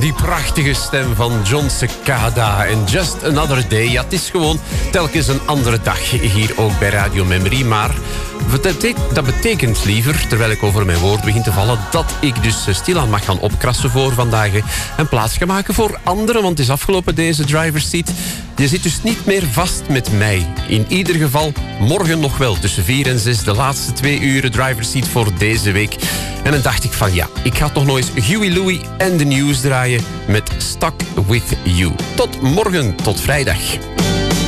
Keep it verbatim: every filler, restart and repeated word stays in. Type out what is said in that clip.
die prachtige stem van John Cicada en Just Another Day. Ja, het is gewoon telkens een andere dag hier ook bij Radio Memory. Maar dat betekent liever, terwijl ik over mijn woord begin te vallen, dat ik dus stilaan mag gaan opkrassen voor vandaag en plaats ga maken voor anderen. Want het is afgelopen deze driver's seat. Je zit dus niet meer vast met mij. In ieder geval morgen nog wel tussen vier en zes de laatste twee uren driver's seat voor deze week. En dan dacht ik van ja, ik ga toch nog eens Huey Lewis en de News draaien met Stuck With You. Tot morgen, tot vrijdag.